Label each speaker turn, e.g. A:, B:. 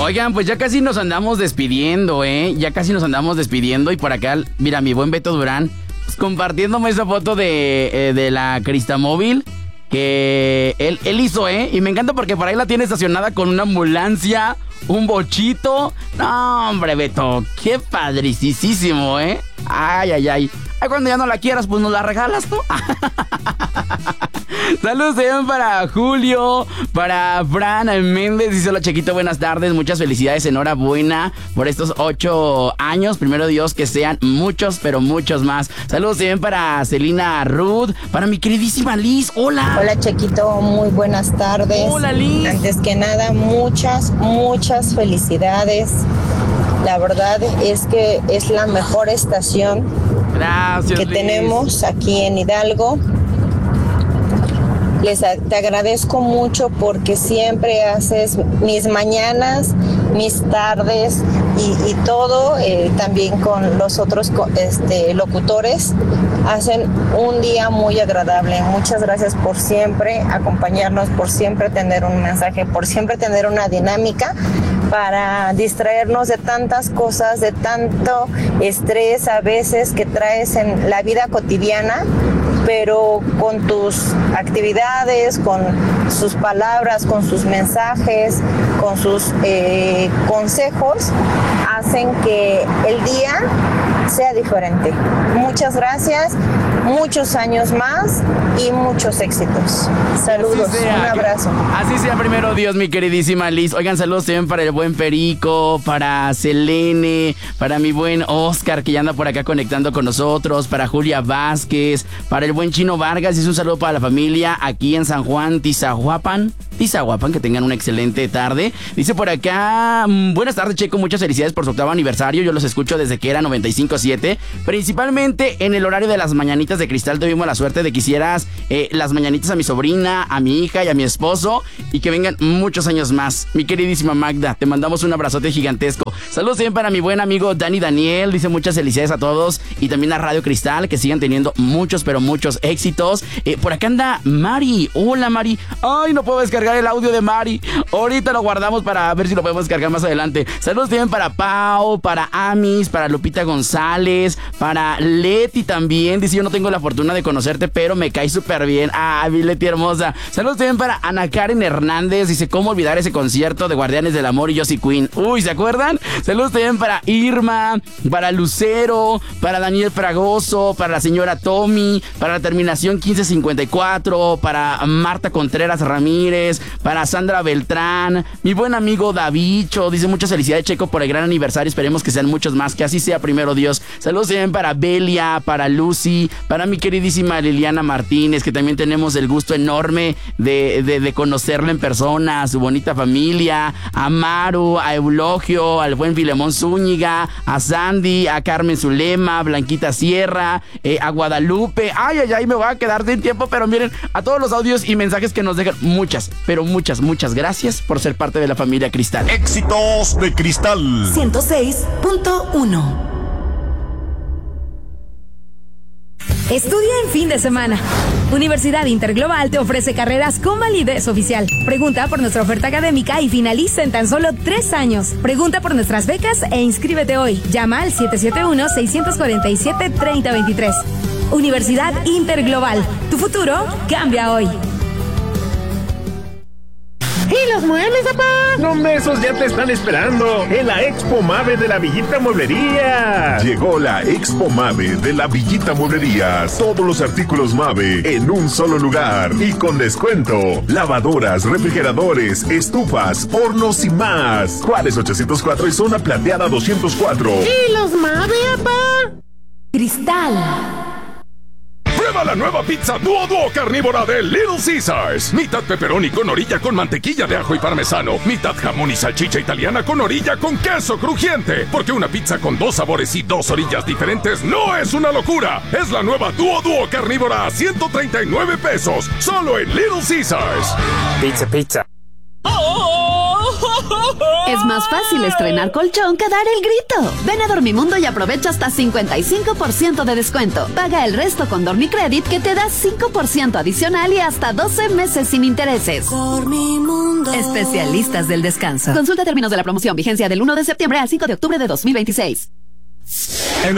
A: Oigan, pues ya casi nos andamos despidiendo, Ya casi nos andamos despidiendo. Y por acá, mira, mi buen Beto Durán, pues, compartiéndome esa foto de la Cristamóvil que él hizo, Y me encanta porque por ahí la tiene estacionada con una ambulancia, un bochito. No, hombre, Beto, qué padricísimo, Ay, ay, ay. Ay, cuando ya no la quieras, pues nos la regalas, ¿no? Saludos también para Julio, para Fran Méndez. Dice: hola, Chequito, buenas tardes. Muchas felicidades, enhorabuena por estos 8 años. Primero Dios, que sean muchos, pero muchos más. Saludos también para Celina Ruth, para mi queridísima Liz. Hola.
B: Hola, Chequito, muy buenas tardes.
A: Hola, Liz.
B: Antes que nada, muchas felicidades. La verdad es que es la mejor estación
A: Gracias,
B: que
A: Liz.
B: tenemos aquí en Hidalgo. Te agradezco mucho porque siempre haces mis mañanas, mis tardes y todo, también con los otros locutores, hacen un día muy agradable. Muchas gracias por siempre acompañarnos, por siempre tener un mensaje, por siempre tener una dinámica para distraernos de tantas cosas, de tanto estrés a veces que traes en la vida cotidiana, pero con tus actividades, con sus palabras, con sus mensajes, con sus consejos, hacen que el día sea diferente. Muchas gracias, muchos años más y muchos éxitos. Saludos, un abrazo.
A: Así sea, primero Dios, mi queridísima Liz. Oigan, saludos también para el buen Perico, para Selene, para mi buen Oscar, que ya anda por acá conectando con nosotros, para Julia Vázquez, para el buen Chino Vargas. Y es un saludo para la familia aquí en San Juan, Tizahuapan, que tengan una excelente tarde. Dice por acá: buenas tardes, Checo, muchas felicidades por su 8º aniversario. Yo los escucho desde que era 95.7, principalmente en el horario de las mañanitas de cristal. Tuvimos la suerte de que hicieras las mañanitas a mi sobrina, a mi hija y a mi esposo, y que vengan muchos años más. Mi queridísima Magda, te mandamos un abrazote gigantesco. Saludos también para mi buen amigo Dani Daniel. Dice: muchas felicidades a todos, y también a Radio Cristal, que sigan teniendo muchos, pero muchos éxitos. Por acá anda Mari. Hola, Mari. Ay, no puedo descargar el audio de Mari. Ahorita lo guardamos para ver si lo podemos descargar más adelante. Saludos también para Pau, para Amis, para Lupita González, para Leti también. Dice: yo no tengo la fortuna de conocerte, pero me cae súper bien. Ah, mi Leti hermosa. Saludos también para Ana Karen Hernández. Dice: ¿cómo olvidar ese concierto de Guardianes del Amor y Josie Queen? Uy, ¿se acuerdan? Saludos también para Irma, para Lucero, para Daniel Fragoso, para la señora Tommy, para la terminación 1554, para Marta Contreras Ramírez, para Sandra Beltrán, mi buen amigo Davicho. Dice: muchas felicidades, Checo, por el gran aniversario. Esperemos que sean muchos más, que así sea, primero Dios. Saludos también para Belia, para Lucy, para mi queridísima Liliana Martínez, que también tenemos el gusto enorme de conocerla en persona, a su bonita familia, a Maru, a Eulogio, al buen Filemón Zúñiga, a Sandy, a Carmen Zulema, Blanquita Sierra, a Guadalupe. Ay, ay, ay, me voy a quedar sin tiempo, pero miren, a todos los audios y mensajes que nos dejan, muchas, pero muchas gracias por ser parte de la familia Cristal.
C: Éxitos de Cristal
D: 106.1. Estudia en fin de semana. Universidad Interglobal te ofrece carreras con validez oficial. Pregunta por nuestra oferta académica y finaliza en tan solo 3 años. Pregunta por nuestras becas e inscríbete hoy. Llama al 771-647-3023. Universidad Interglobal. Tu futuro cambia hoy.
E: ¿Y los muebles, papá?
F: No, esos ya te están esperando en la Expo Mave de la Villita Mueblería.
C: Llegó la Expo Mave de la Villita Mueblerías. Todos los artículos Mave en un solo lugar y con descuento. Lavadoras, refrigeradores, estufas, hornos y más. Juárez 804 y Zona Plateada 204.
E: ¿Y los Mave, papá?
D: Cristal.
G: Prueba la nueva pizza Duo carnívora de Little Caesars. Mitad pepperoni con orilla con mantequilla de ajo y parmesano. Mitad jamón y salchicha italiana con orilla con queso crujiente. Porque una pizza con 2 sabores y 2 orillas diferentes no es una locura. Es la nueva Duo carnívora a 139 pesos. Solo en Little Caesars.
H: Pizza.
D: Es
H: Es más fácil estrenar colchón que dar el grito. Ven a Dormimundo y aprovecha hasta 55% de descuento. Paga el resto con Dormicredit, que te da 5% adicional y hasta 12 meses sin intereses.
I: Dormimundo.
H: Especialistas del descanso. Consulta términos de la promoción. Vigencia del 1 de septiembre al 5 de octubre de 2026.